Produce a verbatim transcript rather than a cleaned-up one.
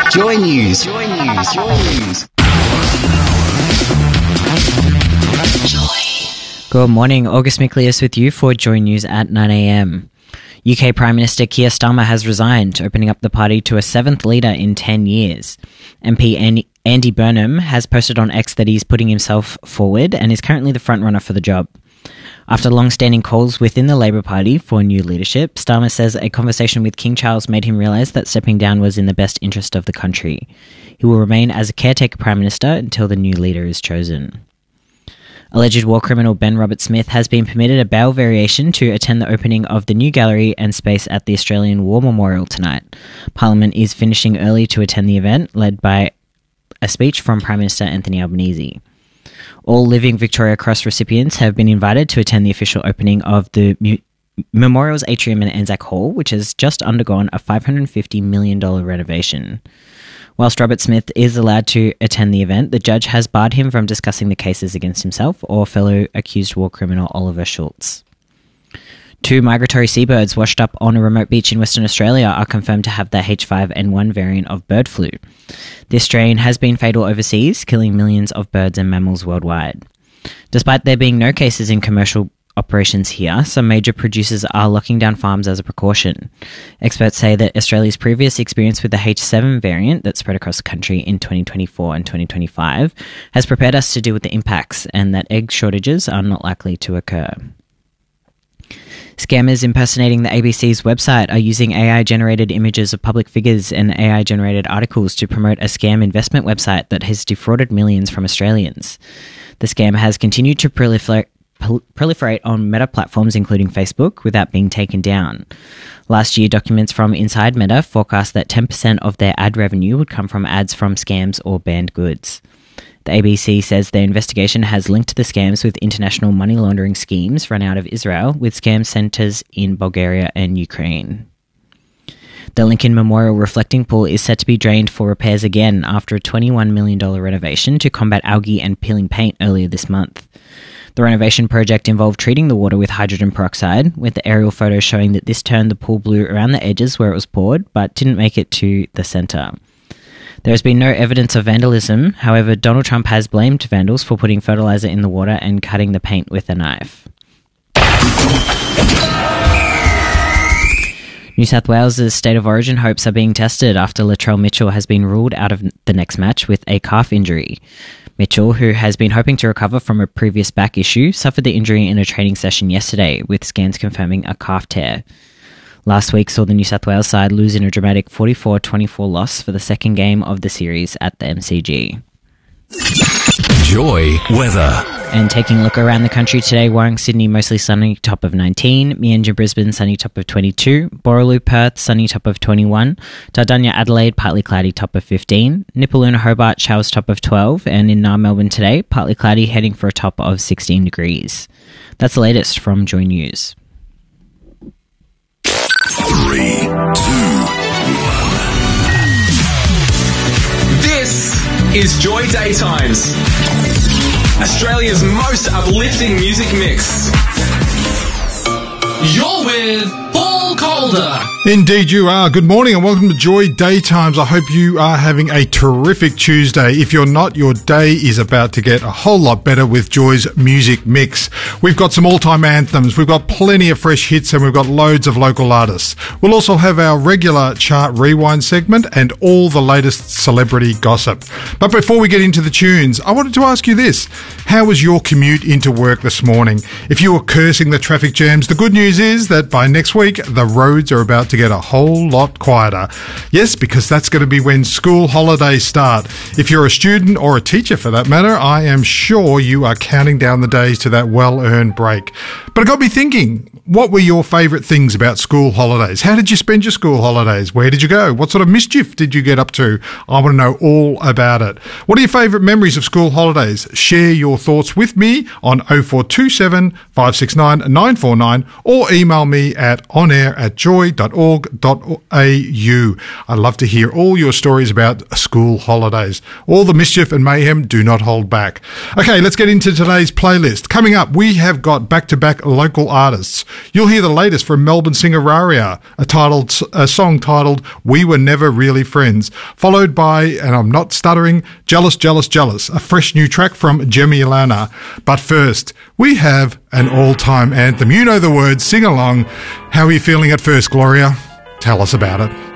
Joy News. Joy News. Joy News. Joy. Good morning. August Miklius with you for Joy News at nine a.m. U K Prime Minister Keir Starmer has resigned, opening up the party to a seventh leader in ten years. M P Andy, Andy Burnham has posted on X that he's putting himself forward and is currently the frontrunner for the job. After long-standing calls within the Labour Party for new leadership, Starmer says a conversation with King Charles made him realise that stepping down was in the best interest of the country. He will remain as a caretaker Prime Minister until the new leader is chosen. Alleged war criminal Ben Robert-Smith has been permitted a bail variation to attend the opening of the new gallery and space at the Australian War Memorial tonight. Parliament is finishing early to attend the event, led by a speech from Prime Minister Anthony Albanese. All living Victoria Cross recipients have been invited to attend the official opening of the Mu- Memorial's atrium in Anzac Hall, which has just undergone a five hundred fifty million dollars renovation. Whilst Robert-Smith is allowed to attend the event, the judge has barred him from discussing the cases against himself or fellow accused war criminal Oliver Schultz. Two migratory seabirds washed up on a remote beach in Western Australia are confirmed to have the H five N one variant of bird flu. This strain has been fatal overseas, killing millions of birds and mammals worldwide. Despite there being no cases in commercial operations here, some major producers are locking down farms as a precaution. Experts say that Australia's previous experience with the H seven variant that spread across the country in twenty twenty-four and twenty twenty-five has prepared us to deal with the impacts, and that egg shortages are not likely to occur. Scammers impersonating the A B C's website are using A I-generated images of public figures and A I-generated articles to promote a scam investment website that has defrauded millions from Australians. The scam has continued to proliferate, proliferate on Meta platforms including Facebook without being taken down. Last year, documents from Inside Meta forecast that ten percent of their ad revenue would come from ads from scams or banned goods. The A B C says their investigation has linked the scams with international money laundering schemes run out of Israel, with scam centres in Bulgaria and Ukraine. The Lincoln Memorial Reflecting Pool is set to be drained for repairs again after a twenty-one million dollars renovation to combat algae and peeling paint earlier this month. The renovation project involved treating the water with hydrogen peroxide, with the aerial photos showing that this turned the pool blue around the edges where it was poured, but didn't make it to the centre. There has been no evidence of vandalism. However, Donald Trump has blamed vandals for putting fertiliser in the water and cutting the paint with a knife. New South Wales' state of origin hopes are being tested after Latrell Mitchell has been ruled out of the next match with a calf injury. Mitchell, who has been hoping to recover from a previous back issue, suffered the injury in a training session yesterday, with scans confirming a calf tear. Last week saw the New South Wales side lose in a dramatic forty-four twenty-four loss for the second game of the series at the M C G. Joy weather. And taking a look around the country today, Warring, Sydney, mostly sunny, top of nineteen. Meanjin, Brisbane, sunny, top of twenty-two. Borroloo, Perth, sunny, top of twenty-one. Dardunya, Adelaide, partly cloudy, top of fifteen. Nipaluna, Hobart, showers, top of twelve. And in uh, Melbourne today, partly cloudy, heading for a top of sixteen degrees. That's the latest from Joy News. Three, two, one. This is Joy Daytimes, Australia's most uplifting music mix. You're with Paul Calder. Indeed you are. Good morning and welcome to Joy Daytimes. I hope you are having a terrific Tuesday. If you're not, your day is about to get a whole lot better with Joy's music mix. We've got some all-time anthems, we've got plenty of fresh hits, and we've got loads of local artists. We'll also have our regular chart rewind segment and all the latest celebrity gossip. But before we get into the tunes, I wanted to ask you this. How was your commute into work this morning? If you were cursing the traffic jams, the good news is that by next week, the roads are about to get a whole lot quieter. Yes, because that's going to be when school holidays start. If you're a student or a teacher for that matter, I am sure you are counting down the days to that well-earned break. But it got me thinking, what were your favourite things about school holidays? How did you spend your school holidays? Where did you go? What sort of mischief did you get up to? I want to know all about it. What are your favourite memories of school holidays? Share your thoughts with me on oh four two seven, five six nine, nine four nine or email me at onair at joy dot org dot a u. I'd love to hear all your stories about school holidays. All the mischief and mayhem, do not hold back. Okay, let's get into today's playlist. Coming up, we have got back-to-back local artists. You'll hear the latest from Melbourne singer Raria, a, titled, a song titled We Were Never Really Friends, followed by, and I'm not stuttering, Jealous, Jealous, Jealous, a fresh new track from Jemmy Lana. But first, we have an all-time anthem. You know the words, sing along. How are you feeling at first, Gloria? Tell us about it.